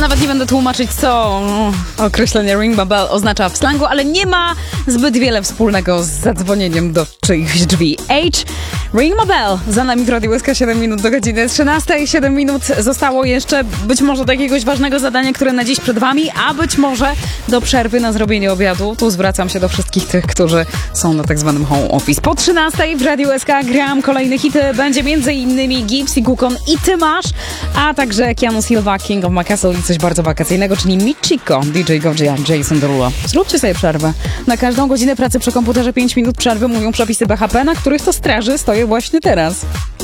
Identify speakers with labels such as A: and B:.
A: Nawet nie będę tłumaczyć, co określenie ring my bell oznacza w slangu, ale nie ma zbyt wiele wspólnego z zadzwonieniem do czyichś drzwi. Ring my bell. Za nami w Radiu SK 7 minut do godziny 13. 7 minut zostało jeszcze być może do jakiegoś ważnego zadania, które na dziś przed wami, a być może do przerwy na zrobienie obiadu. Tu zwracam się do wszystkich tych, którzy są na tak zwanym home office. Po 13 w Radiu SK gram kolejne hity. Będzie m.in. Gypsy Gukon i Ty Masz, a także Keanu Silva, King of My Castle i coś bardzo wakacyjnego, czyli Michiko, DJ Gojia, Jason Derulo. Zróbcie sobie przerwę. Na każdą godzinę pracy przy komputerze 5 minut przerwy, mówią przepisy BHP, na których to straży stoję właśnie teraz.